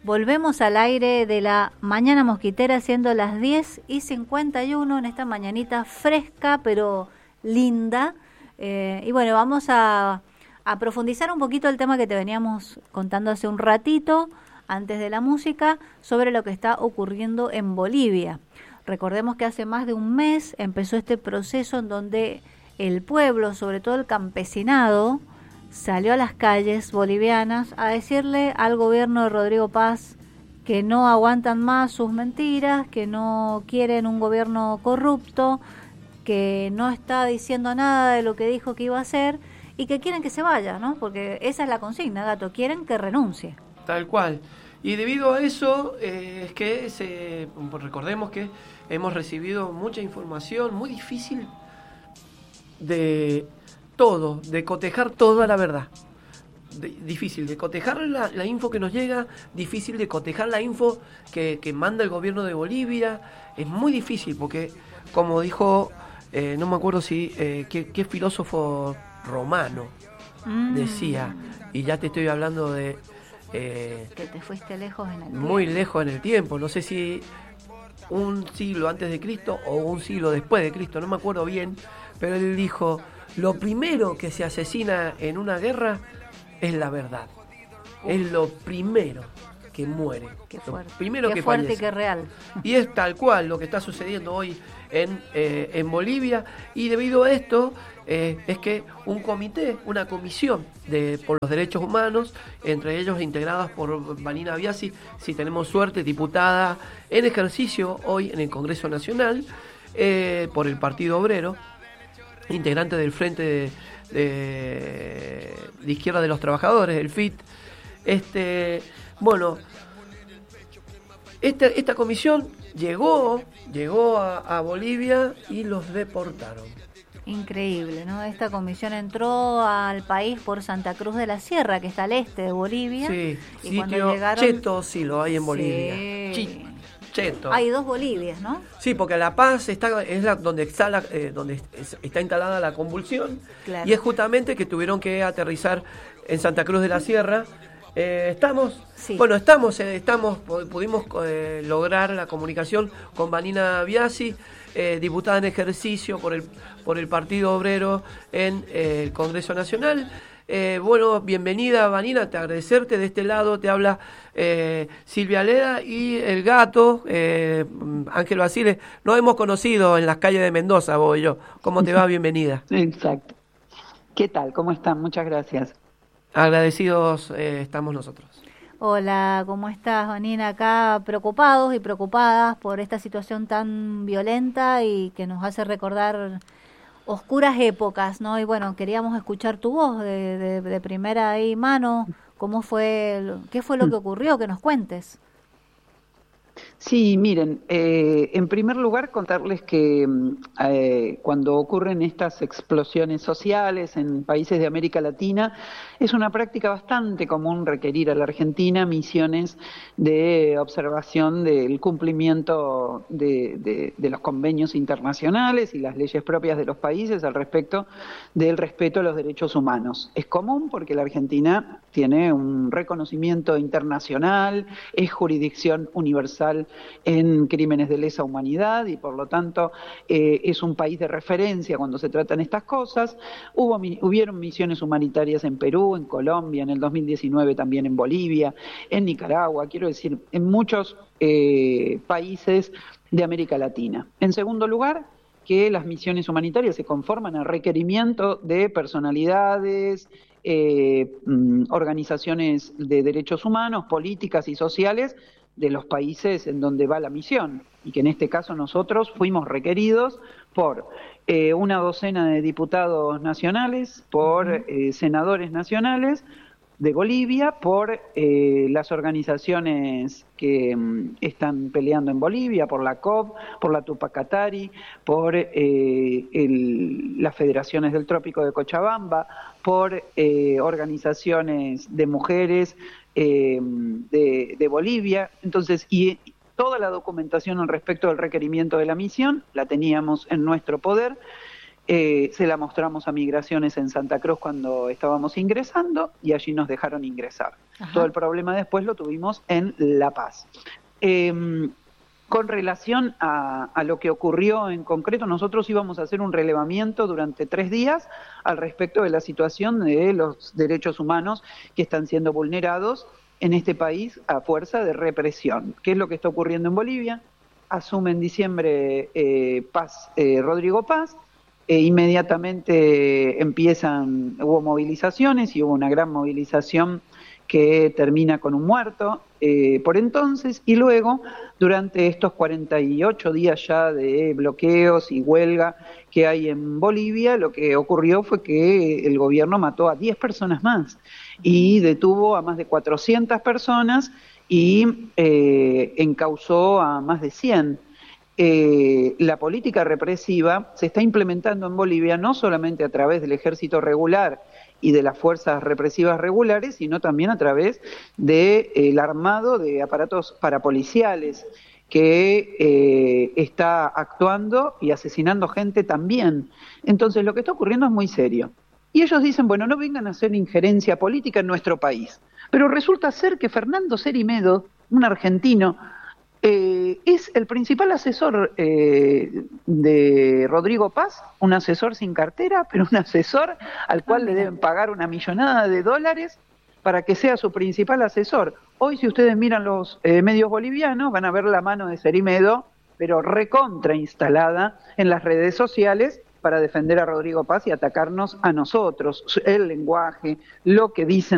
Volvemos al aire de la Mañana Mosquitera, siendo las 10:51 en esta mañanita fresca pero linda. Y bueno, vamos a profundizar un poquito el tema que te veníamos contando hace un ratito, antes de la música, sobre lo que está ocurriendo en Bolivia. Recordemos que hace más de un mes empezó este proceso en donde el pueblo, sobre todo el campesinado, salió a las calles bolivianas a decirle al gobierno de Rodrigo Paz que no aguantan más sus mentiras, que no quieren un gobierno corrupto, que no está diciendo nada de lo que dijo que iba a hacer y que quieren que se vaya, ¿no? Porque esa es la consigna, Gato, quieren que renuncie. Tal cual. Y debido a eso, es que recordemos que hemos recibido mucha información muy difícil de cotejar toda la verdad. Difícil de cotejar la info que nos llega, difícil de cotejar la info que manda el gobierno de Bolivia. Es muy difícil porque, como dijo, no me acuerdo si qué filósofo romano decía, y ya te estoy hablando de... que te fuiste lejos en el tiempo. Muy lejos en el tiempo, no sé si un siglo antes de Cristo o un siglo después de Cristo, no me acuerdo bien, pero él dijo: lo primero que se asesina en una guerra es la verdad. Es lo primero que muere. Qué fuerte, lo primero qué que fuerte fallece. y qué real. Y es tal cual lo que está sucediendo hoy en Bolivia. Y debido a esto, es que un comité, una comisión por los derechos humanos, entre ellos integradas por Vanina Biasi, si tenemos suerte, diputada en ejercicio hoy en el Congreso Nacional, por el Partido Obrero, integrante del Frente de Izquierda de los Trabajadores, el FIT. Esta comisión llegó a Bolivia y los deportaron. Increíble, ¿no? Esta comisión entró al país por Santa Cruz de la Sierra, que está al este de Bolivia. Sí, y sitio cuando llegaron... cheto, sí lo hay en Bolivia. Sí. Cheto. Hay dos Bolivias, ¿no? Sí, porque La Paz donde está instalada la convulsión. Claro. Y es justamente que tuvieron que aterrizar en Santa Cruz de la Sierra. Sí. Pudimos lograr la comunicación con Vanina Biasi, diputada en ejercicio por el Partido Obrero en el Congreso Nacional. Bienvenida, Vanina, te agradecerte. De este lado te habla Silvia Leda y el Gato, Ángel Basile. Nos hemos conocido en las calles de Mendoza, vos y yo. ¿Cómo te va? Bienvenida. Exacto. ¿Qué tal? ¿Cómo están? Muchas gracias. Agradecidos estamos nosotros. Hola, ¿cómo estás, Vanina? Acá preocupados y preocupadas por esta situación tan violenta y que nos hace recordar oscuras épocas, ¿no? Y bueno, queríamos escuchar tu voz de primera ahí mano. ¿Qué fue lo que ocurrió? Que nos cuentes. Sí, miren, en primer lugar contarles que cuando ocurren estas explosiones sociales en países de América Latina, es una práctica bastante común requerir a la Argentina misiones de observación del cumplimiento de los convenios internacionales y las leyes propias de los países al respecto del respeto a los derechos humanos. Es común porque la Argentina tiene un reconocimiento internacional, es jurisdicción universal en crímenes de lesa humanidad y por lo tanto es un país de referencia cuando se tratan estas cosas. Hubieron misiones humanitarias en Perú, en Colombia, en el 2019 también en Bolivia, en Nicaragua, quiero decir, en muchos países de América Latina. En segundo lugar, que las misiones humanitarias se conforman a requerimiento de personalidades, organizaciones de derechos humanos, políticas y sociales de los países en donde va la misión, y que en este caso nosotros fuimos requeridos por una docena de diputados nacionales, por senadores nacionales de Bolivia, por las organizaciones que están peleando en Bolivia, por la COP, por la Tupac Katari, por las federaciones del Trópico de Cochabamba, por organizaciones de mujeres de Bolivia. Entonces, y toda la documentación al respecto del requerimiento de la misión la teníamos en nuestro poder. Se la mostramos a Migraciones en Santa Cruz cuando estábamos ingresando y allí nos dejaron ingresar. Ajá. Todo el problema después lo tuvimos en La Paz. Con relación a lo que ocurrió en concreto, nosotros íbamos a hacer un relevamiento durante 3 días al respecto de la situación de los derechos humanos que están siendo vulnerados en este país a fuerza de represión. ¿Qué es lo que está ocurriendo en Bolivia? Asume en diciembre Rodrigo Paz. Inmediatamente hubo movilizaciones y hubo una gran movilización que termina con un muerto por entonces, y luego durante estos 48 días ya de bloqueos y huelga que hay en Bolivia, lo que ocurrió fue que el gobierno mató a 10 personas más y detuvo a más de 400 personas y encausó a más de 100. La política represiva se está implementando en Bolivia no solamente a través del ejército regular y de las fuerzas represivas regulares, sino también a través del armado de aparatos parapoliciales que está actuando y asesinando gente también. Entonces lo que está ocurriendo es muy serio. Y ellos dicen, bueno, no vengan a hacer injerencia política en nuestro país. Pero resulta ser que Fernando Cerimedo, un argentino, es el principal asesor de Rodrigo Paz, un asesor sin cartera, pero un asesor al cual le deben pagar una millonada de dólares para que sea su principal asesor. Hoy, si ustedes miran los medios bolivianos, van a ver la mano de Cerimedo, pero recontra instalada en las redes sociales para defender a Rodrigo Paz y atacarnos a nosotros, el lenguaje, lo que dicen